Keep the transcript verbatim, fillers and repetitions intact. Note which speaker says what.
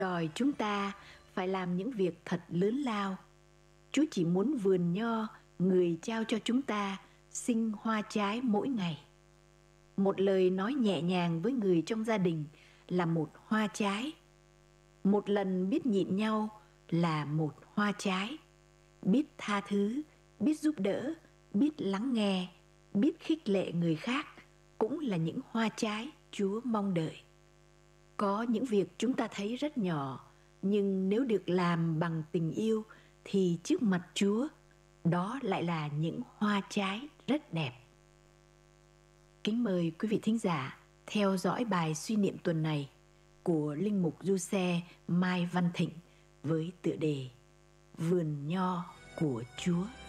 Speaker 1: đòi chúng ta phải làm những việc thật lớn lao. Chúa chỉ muốn vườn nho Người trao cho chúng ta sinh hoa trái mỗi ngày. Một lời nói nhẹ nhàng với người trong gia đình là một hoa trái. Một lần biết nhịn nhau là một hoa trái. Biết tha thứ, biết giúp đỡ, biết lắng nghe, biết khích lệ người khác cũng là những hoa trái Chúa mong đợi. Có những việc chúng ta thấy rất nhỏ, nhưng nếu được làm bằng tình yêu thì trước mặt Chúa, đó lại là những hoa trái rất đẹp. Kính mời quý vị thính giả theo dõi bài suy niệm tuần này của Linh mục Du-xe Mai Văn Thịnh với tựa đề Vườn nho của Chúa.